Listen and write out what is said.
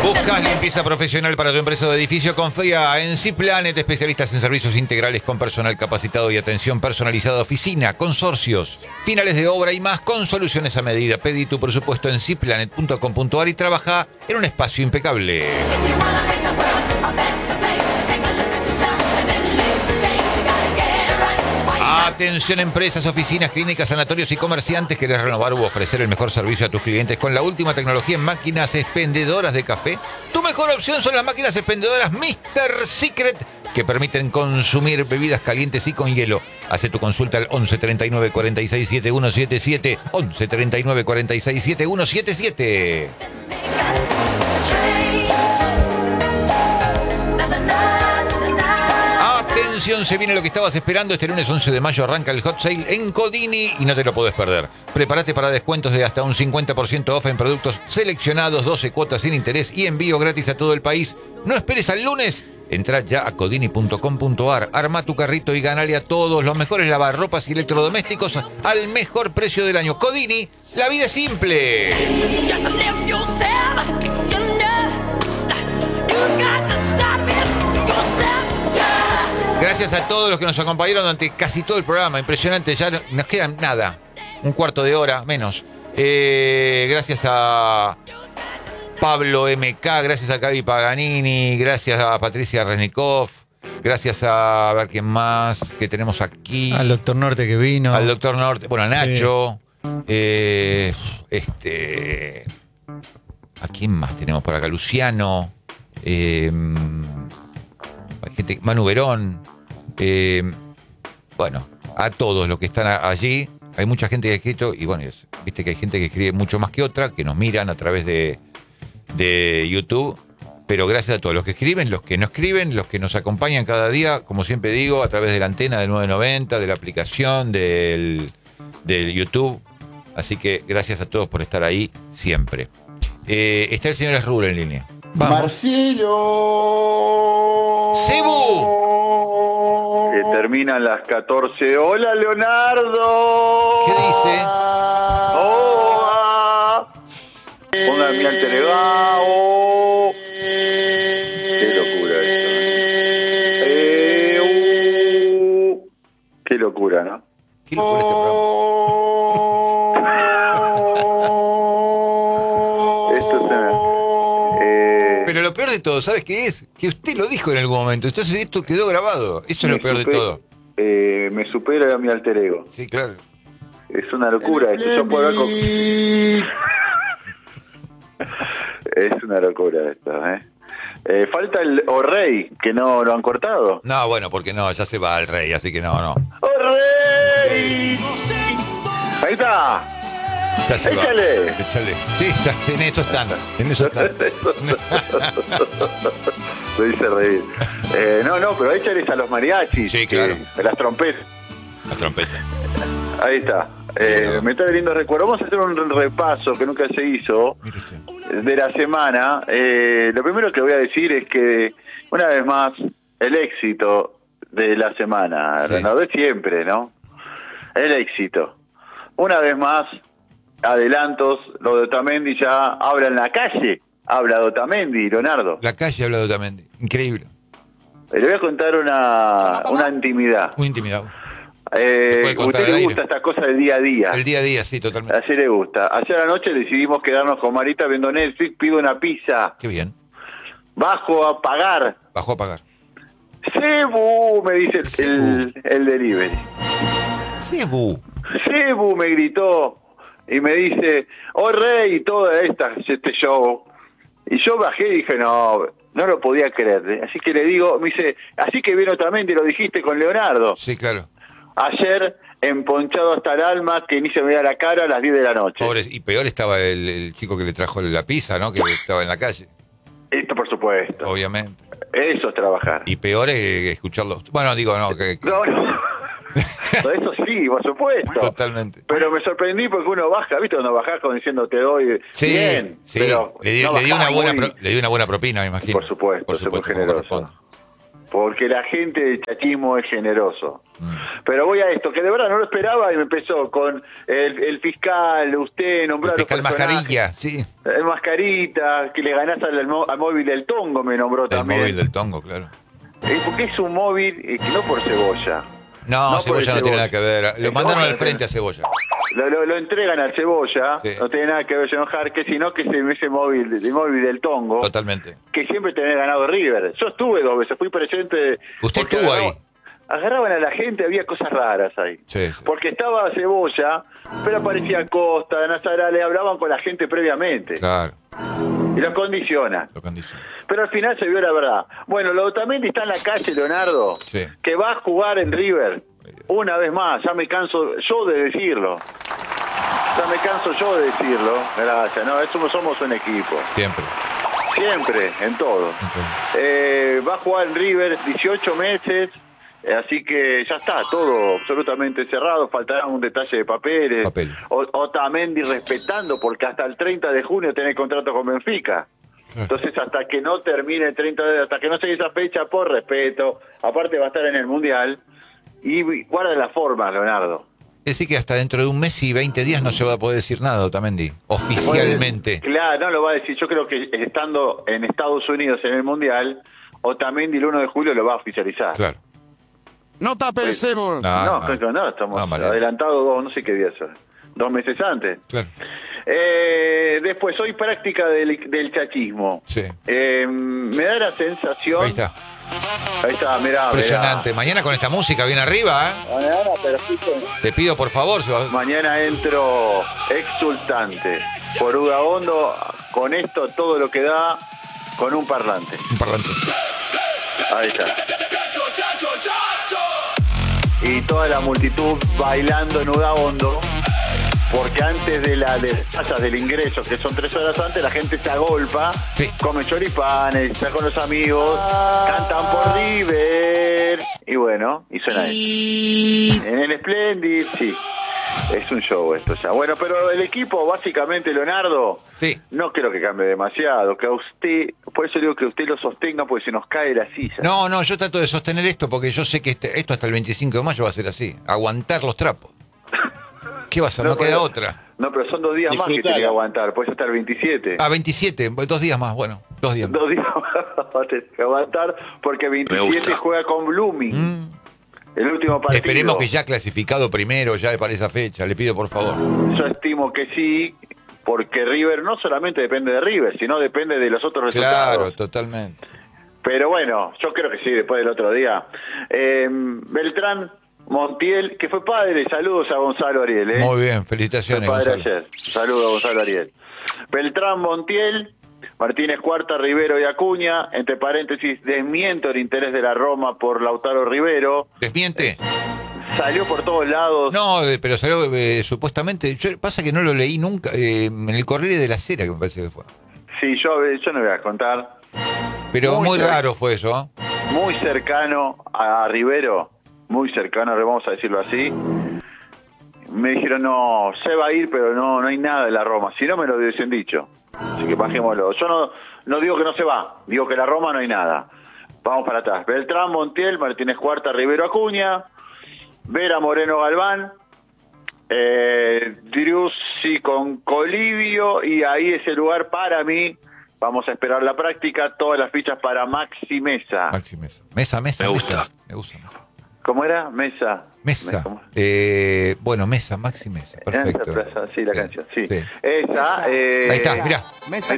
¿Buscas limpieza profesional para tu empresa o edificio? Confía en C-Planet, especialistas en servicios integrales con personal capacitado y atención personalizada, oficina, consorcios, finales de obra y más con soluciones a medida. Pedí tu presupuesto en cplanet.com.ar y trabaja en un espacio impecable. Atención empresas, oficinas, clínicas, sanatorios y comerciantes. ¿Querés renovar u ofrecer el mejor servicio a tus clientes con la última tecnología en máquinas expendedoras de café? Tu mejor opción son las máquinas expendedoras Mr. Secret, que permiten consumir bebidas calientes y con hielo. Hace tu consulta al 11 39 46 7177. 11 39 46 7177. Atención, se viene lo que estabas esperando. Este lunes 11 de mayo arranca el Hot Sale en Codini y no te lo podés perder. Prepárate para descuentos de hasta un 50% off en productos seleccionados, 12 cuotas sin interés y envío gratis a todo el país. No esperes al lunes. Entrá ya a codini.com.ar, arma tu carrito y ganale a todos los mejores lavarropas y electrodomésticos al mejor precio del año. Codini, la vida es simple. Gracias a todos los que nos acompañaron durante casi todo el programa. Impresionante, ya nos quedan nada. Un cuarto de hora, menos. Gracias a Pablo MK, gracias a Gaby Paganini, gracias a Patricia Resnikov, gracias a ver quién más que tenemos aquí. Al doctor Norte que vino. Al doctor Norte, bueno, a Nacho. Sí. ¿A quién más tenemos por acá? Luciano. Hay gente, Manu Verón. Bueno, a todos los que están allí. Hay mucha gente que ha escrito, y bueno, viste que hay gente que escribe mucho más que otra, que nos miran a través de YouTube, pero gracias a todos los que escriben, los que no escriben, los que nos acompañan cada día, como siempre digo, a través de la antena del 990, de la aplicación, del YouTube. Así que gracias a todos por estar ahí siempre. Está el señor Esrur en línea. Vamos. Marcelo. ¡Cebu! Que terminan las 14. ¡Hola, Leonardo! ¿Qué dice? ¡Hola! Ponga mi alteregao. Qué locura esto. Qué locura, ¿no? Qué locura este programa. Pero lo peor de todo, ¿sabes qué es? Que usted lo dijo en algún momento. Entonces esto quedó grabado. Eso es lo peor de todo. Me supera mi alter ego. Sí, claro. Es una locura esto. Yo puedo hablar con... Es una locura esto, falta el O'Rey, que no lo han cortado. No, bueno, porque no, ya se va el rey, así que no. ¡O'Rey! Ahí está. Ya se Échale. Va. Échale. Sí, en eso están. Me dice reír. No, pero échales a los mariachis. Sí, claro. A las trompetas. Las trompetas. Ahí está. Me está viniendo recuerdo. Vamos a hacer un repaso que nunca se hizo de la semana. Lo primero que voy a decir es que, una vez más, el éxito de la semana, sí. Renaud, de siempre, ¿no? El éxito. Una vez más, adelantos, lo de Otamendi ya habla en la calle. Habla de Otamendi, Leonardo. La calle habla de Otamendi. Increíble. Le voy a contar una intimidad. Muy intimidado. A usted le gusta esta cosa del día a día. El día a día, sí, totalmente. Así le gusta. Ayer anoche decidimos quedarnos con Marita viendo Netflix. Pido una pizza. Qué bien. Bajo a pagar. Bajó a pagar. Cebu, me dice el delivery. Cebu. Cebu me gritó y me dice, oh rey, toda este show. Y yo bajé y dije, no lo podía creer. Así que le digo, me dice, así que vino también, te lo dijiste con Leonardo. Sí, claro. Ayer, emponchado hasta el alma, que ni se me veía la cara a las 10 de la noche. Pobres, y peor estaba el chico que le trajo la pizza, ¿no? Que estaba en la calle. Esto por supuesto. Obviamente. Eso es trabajar. Y peor es escucharlo. Bueno, digo, no. No. Eso sí, por supuesto. Totalmente. Pero me sorprendí porque uno baja, ¿viste? Cuando bajás como diciendo te doy sí, bien. Sí, pero le di una buena propina, me imagino. Por supuesto, muy generoso. porque la gente del chachismo es generoso. Pero voy a esto, que de verdad no lo esperaba y me empezó con el fiscal, usted nombró El a los fiscal personajes. Mascarilla, sí. El Mascarita, que le ganás al móvil del Tongo, me nombró también. El móvil del Tongo, claro. Porque es un móvil, no por Cebolla. No, por el Cebolla no tiene nada que ver. Lo mandaron al frente a Cebolla. Lo entregan al Cebolla, Sí. no tiene nada que ver con Jarque, sino que ese móvil, el móvil del Tongo, Totalmente. que siempre tenía ganado River. Yo estuve 2 veces, fui presente. Usted porque estuvo ahí. Agarraban a la gente, había cosas raras ahí. Sí, sí. Porque estaba Cebolla, pero aparecía Costa, Nazará, le hablaban con la gente previamente. Claro, Y los condicionan. lo condiciona. Pero al final se vio la verdad. Bueno, lo también está en la calle, Leonardo, Sí. que va a jugar en River. Una vez más, ya me canso yo de decirlo. Ya me canso yo de decirlo. Gracias, no, somos un equipo. Siempre. Siempre, en todo. Va a jugar en River 18 meses, así que ya está, todo absolutamente cerrado. Faltará un detalle de papeles. Otamendi respetando, porque hasta el 30 de junio tiene contrato con Benfica. Entonces, hasta que no termine el 30 hasta que no llegue esa fecha, por respeto, aparte va a estar en el Mundial, y guarda la forma, Leonardo. Es decir que hasta dentro de un mes y 20 días no se va a poder decir nada, Otamendi, oficialmente. Bueno, claro, no lo va a decir. Yo creo que estando en Estados Unidos en el Mundial, Otamendi el 1 de julio lo va a oficializar. Claro. No tapecemos. No, estamos adelantados no sé qué día son. 2 meses antes. Claro. Después, hoy práctica del chachismo. Sí. Me da la sensación... Ahí está, mirá. Impresionante. Mañana con esta música bien arriba, ¿eh? Mañana, pero te pido, por favor. Mañana entro exultante. Por Udaondo, con esto, todo lo que da, con un parlante. Un parlante. Ahí está. Y toda la multitud bailando en Udaondo, porque antes de del ingreso, que son 3 horas antes, la gente se agolpa, sí, come choripanes, está con los amigos, cantan por River, y bueno, y suena ahí. En el Splendid, sí. Es un show esto ya. Bueno, pero el equipo, básicamente, Leonardo, sí, no creo que cambie demasiado. Que a usted, por eso digo que usted lo sostenga, porque se nos cae la silla. No, yo trato de sostener esto porque yo sé que esto hasta el 25 de mayo va a ser así. Aguantar los trapos. ¿Qué va a hacer? No queda otra. No, pero son 2 días más que tiene que aguantar. Puede hasta el 27. 27, 2 días más, bueno. 2 días más. 2 días más tiene que aguantar porque 27 juega con Blooming. El último partido. Esperemos que ya clasificado primero, ya para esa fecha. Le pido, por favor. Yo estimo que sí, porque River no solamente depende de River, sino depende de los otros resultados. Claro, totalmente. Pero bueno, yo creo que sí, después del otro día. Beltrán Montiel, que fue padre, saludos a Gonzalo Ariel. Muy bien, felicitaciones, fue padre Gonzalo. ayer. Saludos a Gonzalo Ariel. Beltrán Montiel, Martínez Cuarta, Rivero y Acuña, entre paréntesis, desmiento el interés de la Roma por Lautaro Rivero. ¿Desmiente? Salió por todos lados. No, pero salió supuestamente, pasa que no lo leí nunca, en el Corriere de la Sera, que me parece que fue. Sí, yo no voy a contar. Pero muy raro fue eso, ¿eh? Muy cercano a Rivero, muy cercano, vamos a decirlo así. Me dijeron, no, se va a ir, pero no hay nada de la Roma. Si no, me lo hubiesen dicho. Así que bajémoslo. Yo no digo que no se va, digo que la Roma no hay nada. Vamos para atrás. Beltrán, Montiel, Martínez Cuarta, Rivero, Acuña, Vera, Moreno, Galván, Driussi con Colivio, y ahí es el lugar para mí. Vamos a esperar la práctica, todas las fichas para Maxi Mesa. Maxi Mesa. Mesa. Me gusta. Me gusta. ¿Cómo era? Mesa. Bueno, Mesa, Maxi Mesa. Perfecto. Sí, la canción. Sí. Sí. Esa. Ahí está, mirá. Mesa